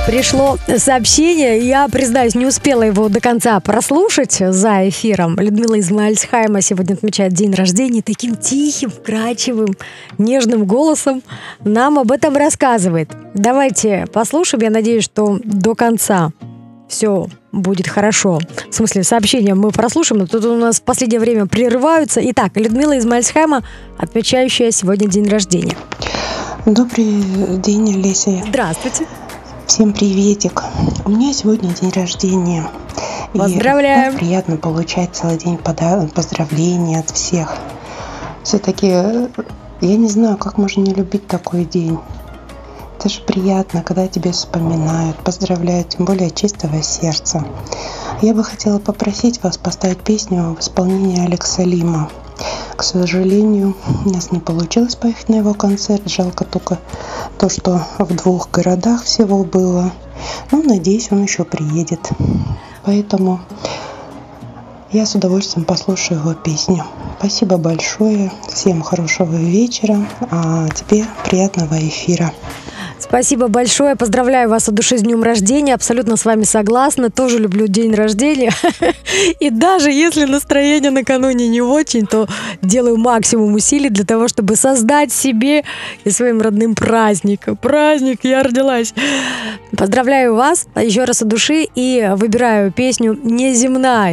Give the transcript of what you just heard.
Пришло сообщение, я, признаюсь, не успела его до конца прослушать за эфиром. Людмила из Мальцхайма сегодня отмечает день рождения, таким тихим, вкрадчивым, нежным голосом нам об этом рассказывает. Давайте послушаем, я надеюсь, что до конца все будет хорошо. В смысле, сообщения мы прослушаем, но тут у нас в последнее время прерываются. Итак, Людмила из Мальцхайма, отмечающая сегодня день рождения. Добрый день, Олеся. Здравствуйте. Всем приветик. У меня сегодня день рождения. Поздравляем. И так приятно получать целый день поздравления от всех. Все-таки я не знаю, как можно не любить такой день. Это же приятно, когда тебе вспоминают, поздравляют, тем более от чистого сердца. Я бы хотела попросить вас поставить песню в исполнении Алекса Лима. К сожалению, у нас не получилось поехать на его концерт. Жалко только то, что в 2 городах всего было. Но надеюсь, он еще приедет. Поэтому я с удовольствием послушаю его песню. Спасибо большое. Всем хорошего вечера. А тебе приятного эфира. Спасибо большое. Поздравляю вас от души с днем рождения. Абсолютно с вами согласна. Тоже люблю день рождения. И даже если настроение накануне не очень, то делаю максимум усилий для того, чтобы создать себе и своим родным праздник. Праздник, я родилась. Поздравляю вас еще раз от души и выбираю песню «Неземная».